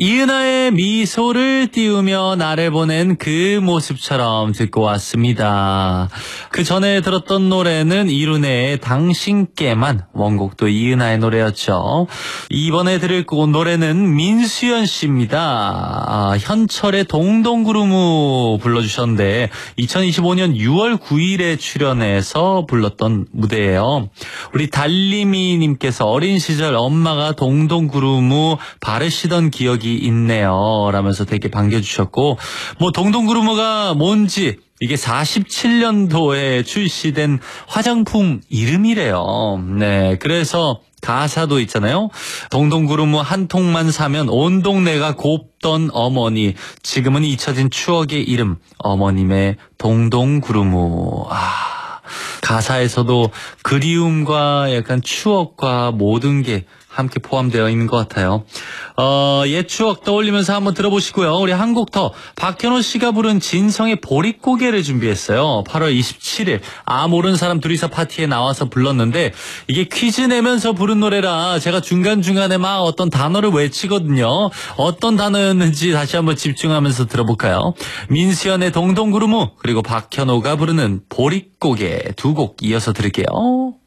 이은하의 미소를 띄우며 나를 보낸 그 모습처럼 듣고 왔습니다. 그 전에 들었던 노래는 이룬의 당신께만, 원곡도 이은하의 노래였죠. 이번에 들을 노래는 민수연 씨입니다. 현철의 동동구루무 불러주셨는데 2025년 6월 9일에 출연해서 불렀던 무대예요. 우리 달리미님께서 어린 시절 엄마가 동동구루무 바르시던 기억이 있네요 라면서 되게 반겨주셨고, 뭐 동동구루무가 뭔지 이게 47년도에 출시된 화장품 이름이래요. 네, 그래서 가사도 있잖아요. 동동구루무 한 통만 사면 온 동네가 곱던 어머니, 지금은 잊혀진 추억의 이름, 어머님의 동동구루무. 가사에서도 그리움과 약간 추억과 모든 게 함께 포함되어 있는 것 같아요. 옛 추억 떠올리면서 한번 들어보시고요. 우리 한 곡 더, 박현호 씨가 부른 진성의 보릿고개를 준비했어요. 8월 27일 모르는 사람 둘이서 파티에 나와서 불렀는데 이게 퀴즈 내면서 부른 노래라 제가 중간중간에 막 어떤 단어를 외치거든요. 어떤 단어였는지 다시 한번 집중하면서 들어볼까요? 민수연의 동동구루무, 그리고 박현호가 부르는 보릿고개, 두 곡 이어서 들을게요.